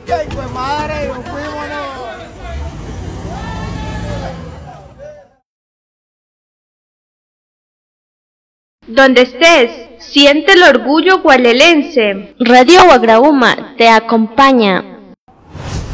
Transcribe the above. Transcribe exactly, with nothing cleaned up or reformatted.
¡Qué hijo de madre! ¡Nos fuimos! Donde estés, siente el orgullo gualelense. Radio Guagrauma te acompaña.